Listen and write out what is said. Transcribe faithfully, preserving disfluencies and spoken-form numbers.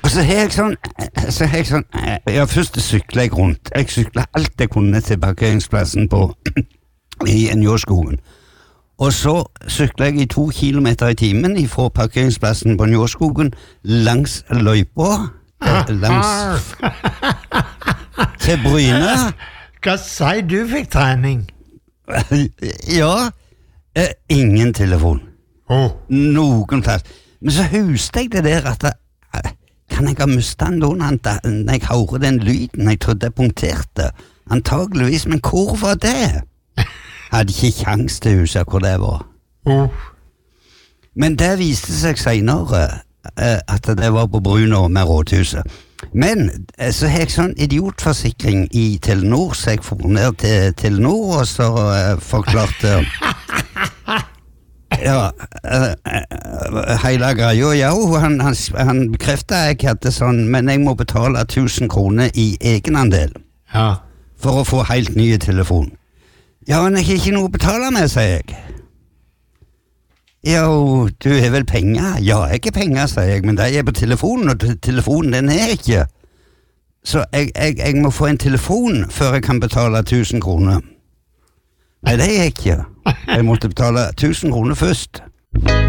Og så har jeg sånn, så har jeg sånn, ja, først syklet jeg rundt. Jeg syklet alt jeg kunne til parkeringsplassen på, i Njåskogen. Og så syklet jeg i to kilometer i timen fra parkeringsplassen på Njåskogen langs løypa, langs til Bryne. Hva sier du fikk trening? Ja, eh, ingen telefon. Oh. Noen plass. Men så husker jeg det der at eh, kan jeg ha mistet den da når jeg hører den lyden jeg trodde jeg punkterte? Antageligvis, men hvor var det? Hadde ikke kjangs til huset hvor det var. Oh. Men det viste seg senere eh, at det var på Bryne med rådhuset. Men eh, så har jeg sånn idiotforsikring i Telenor, så jeg får ned til Telenor, og så eh, forklarte ja, uh, uh, hele greia, ja, han, han, han bekreftet jeg hadde sånn, men jeg må betale tusen kroner i egenandel ja. For å få helt nye telefon. Ja, men jeg har ikke noe å betale med, sier jeg. Ja, du har vel penger? Ja, jeg har penger, sier jeg, men det er på telefonen, og telefonen den er ikke. Så jeg, jeg, jeg må få en telefon før jeg kan betale tusen kroner. Nei, det er jeg ikke. Jeg måtte betale tusen kroner først.